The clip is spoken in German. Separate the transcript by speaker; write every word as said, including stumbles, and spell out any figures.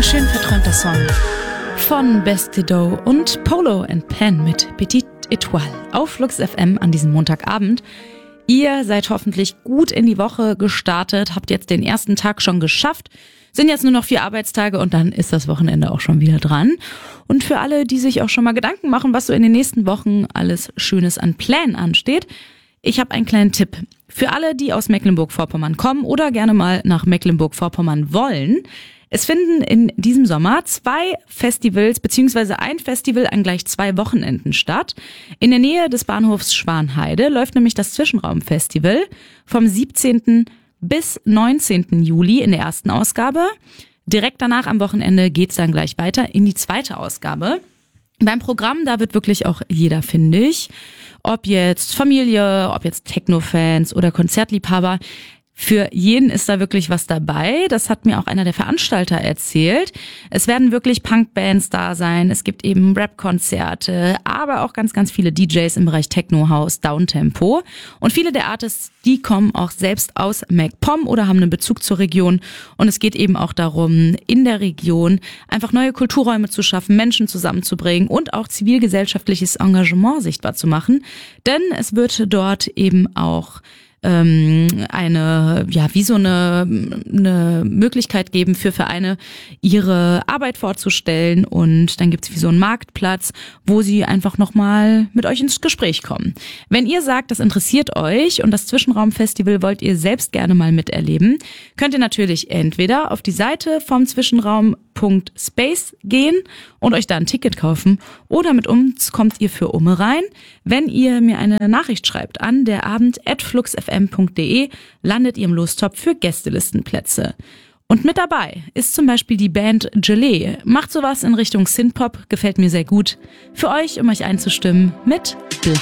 Speaker 1: Ein schön verträumter Song von Bestido und Polo and Pan mit Petite Étoile auf Flux F M an diesem Montagabend. Ihr seid hoffentlich gut in die Woche gestartet, habt jetzt den ersten Tag schon geschafft, sind jetzt nur noch vier Arbeitstage und dann ist das Wochenende auch schon wieder dran. Und für alle, die sich auch schon mal Gedanken machen, was so in den nächsten Wochen alles Schönes an Plänen ansteht, ich habe einen kleinen Tipp. Für alle, die aus Mecklenburg-Vorpommern kommen oder gerne mal nach Mecklenburg-Vorpommern wollen, es finden in diesem Sommer zwei Festivals beziehungsweise ein Festival an gleich zwei Wochenenden statt. In der Nähe des Bahnhofs Schwanheide läuft nämlich das Zwischenraumfestival vom siebzehnten bis neunzehnten Juli in der ersten Ausgabe. Direkt danach am Wochenende geht's dann gleich weiter in die zweite Ausgabe. Beim Programm, da wird wirklich auch jeder fündig. Ob jetzt Familie, ob jetzt Techno-Fans oder Konzertliebhaber. Für jeden ist da wirklich was dabei. Das hat mir auch einer der Veranstalter erzählt. Es werden wirklich Punkbands da sein. Es gibt eben Rap-Konzerte, aber auch ganz, ganz viele D Js im Bereich Techno, House, Downtempo. Und viele der Artists, die kommen auch selbst aus MacPom oder haben einen Bezug zur Region. Und es geht eben auch darum, in der Region einfach neue Kulturräume zu schaffen, Menschen zusammenzubringen und auch zivilgesellschaftliches Engagement sichtbar zu machen. Denn es wird dort eben auch eine, ja, wie so eine, eine Möglichkeit geben für Vereine, ihre Arbeit vorzustellen, und dann gibt's wie so einen Marktplatz, wo sie einfach nochmal mit euch ins Gespräch kommen. Wenn ihr sagt, das interessiert euch und das Zwischenraumfestival wollt ihr selbst gerne mal miterleben, könnt ihr natürlich entweder auf die Seite vom Zwischenraum Punkt Space gehen und euch da ein Ticket kaufen, oder mit uns kommt ihr für Umme rein, wenn ihr mir eine Nachricht schreibt an derabend at fluxfm punkt de, landet ihr im Lostopf für Gästelistenplätze. Und mit dabei ist zum Beispiel die Band Gelee. Macht sowas in Richtung Synthpop, gefällt mir sehr gut. Für euch, um euch einzustimmen, mit Blau.